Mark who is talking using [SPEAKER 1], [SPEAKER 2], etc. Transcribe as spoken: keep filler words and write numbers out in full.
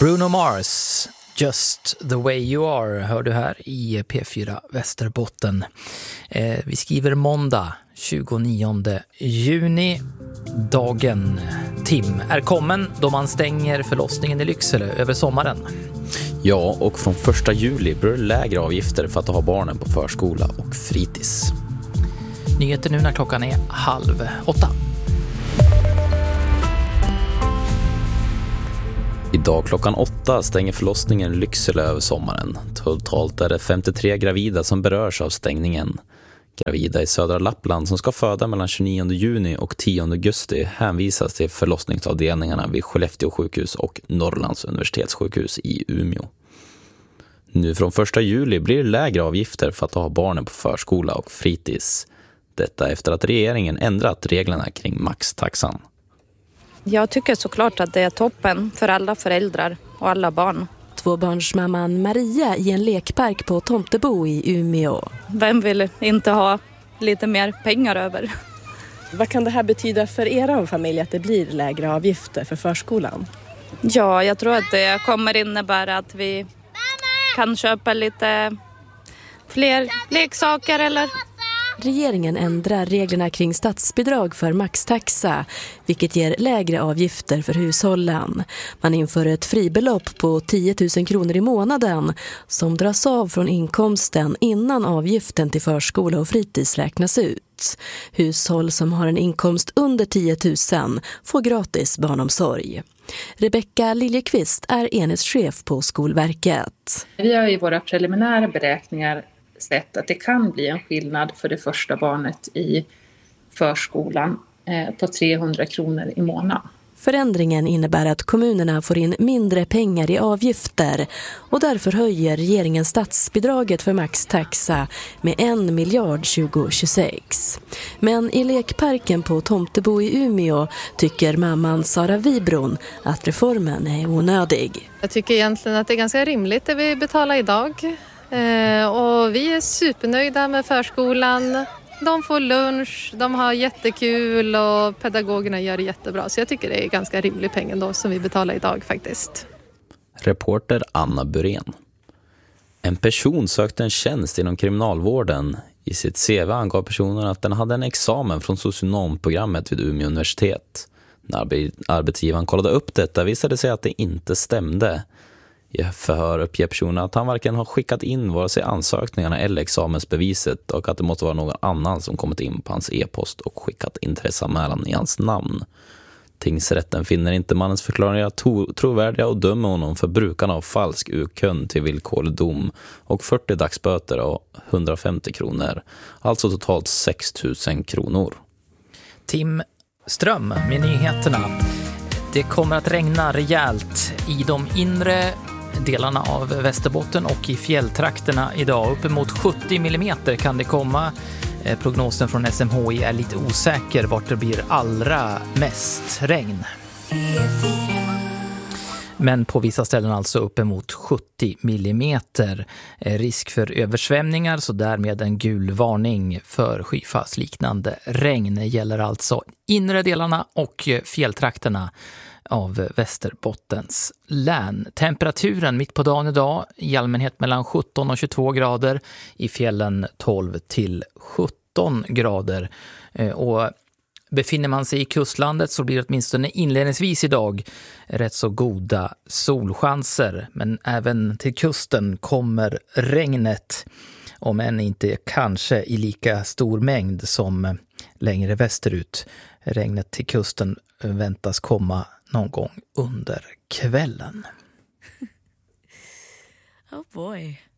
[SPEAKER 1] Bruno Mars, Just the way you are, hör du här i P fyra Västerbotten. Eh, vi skriver måndag tjugonionde juni. Dagen Tim är kommen då man stänger förlossningen i Lycksele över sommaren.
[SPEAKER 2] Ja, och från första juli blir det lägre avgifter för att ha barnen på förskola och fritids.
[SPEAKER 1] Nyheter nu när klockan är halv åtta.
[SPEAKER 2] Idag klockan åtta stänger förlossningen Lycksele över sommaren. Totalt är det femtiotre gravida som berörs av stängningen. Gravida i södra Lappland som ska föda mellan tjugonionde juni och tionde augusti hänvisas till förlossningsavdelningarna vid Skellefteå sjukhus och Norrlands universitetssjukhus i Umeå. Nu från första juli blir det lägre avgifter för att ha barnen på förskola och fritids. Detta efter att regeringen ändrat reglerna kring maxtaxan.
[SPEAKER 3] Jag tycker såklart att det är toppen för alla föräldrar och alla barn.
[SPEAKER 4] Tvåbarnsmamman Maria i en lekpark på Tomtebo i Umeå.
[SPEAKER 3] Vem vill inte ha lite mer pengar över?
[SPEAKER 5] Vad kan det här betyda för er familj att det blir lägre avgifter för förskolan?
[SPEAKER 3] Ja, jag tror att det kommer innebära att vi kan köpa lite fler leksaker eller...
[SPEAKER 4] Regeringen ändrar reglerna kring statsbidrag för maxtaxa, vilket ger lägre avgifter för hushållen. Man inför ett fribelopp på tio tusen kronor i månaden som dras av från inkomsten innan avgiften till förskola och fritids räknas ut. Hushåll som har en inkomst under tio tusen får gratis barnomsorg. Rebecka Liljekvist är enhetschef på Skolverket.
[SPEAKER 6] Vi har i våra preliminära beräkningar sett att det kan bli en skillnad för det första barnet i förskolan på trehundra kronor i månaden.
[SPEAKER 4] Förändringen innebär att kommunerna får in mindre pengar i avgifter och därför höjer regeringen statsbidraget för maxtaxa med en miljard tjugohundratjugosex. Men i lekparken på Tomtebo i Umeå tycker mamman Sara Vibron att reformen är onödig.
[SPEAKER 7] Jag tycker egentligen att det är ganska rimligt det vi betalar idag. Eh, och vi är supernöjda med förskolan. De får lunch, de har jättekul och pedagogerna gör det jättebra. Så jag tycker det är ganska rimlig pengen då som vi betalar idag faktiskt.
[SPEAKER 2] Reporter Anna Burén. En person sökte en tjänst inom kriminalvården. I sitt C V angav personen att den hade en examen från socionomprogrammet vid Umeå universitet. När arbetsgivaren kollade upp detta visade det sig att det inte stämde. I förhör uppger personen att han varken har skickat in vare sig ansökningarna eller examensbeviset och att det måste vara någon annan som kommit in på hans e-post och skickat intresseanmälan i hans namn. Tingsrätten finner inte mannens förklaringar to- trovärdiga och dömer honom för brukarna av falsk urkund till villkorlig dom och fyrtio dagsböter och hundrafemtio kronor. Alltså totalt sex tusen kronor.
[SPEAKER 1] Tim Ström med nyheterna. Det kommer att regna rejält i de inre delarna av Västerbotten och i fjälltrakterna idag. Uppemot sjuttio millimeter kan det komma. Prognosen från S M H I är lite osäker vart det blir allra mest regn. Men på vissa ställen alltså uppemot sjuttio millimeter. Risk för översvämningar, så därmed en gul varning för skyfallsliknande regn. Gäller alltså inre delarna och fjälltrakterna av Västerbottens län. Temperaturen mitt på dagen idag i allmänhet mellan sjutton och tjugotvå grader. I fjällen tolv till sjutton grader. Och befinner man sig i kustlandet så blir det åtminstone inledningsvis idag rätt så goda solchanser. Men även till kusten kommer regnet, om än inte kanske i lika stor mängd som längre västerut. Regnet till kusten väntas komma någon gång under kvällen.
[SPEAKER 4] Oh boy.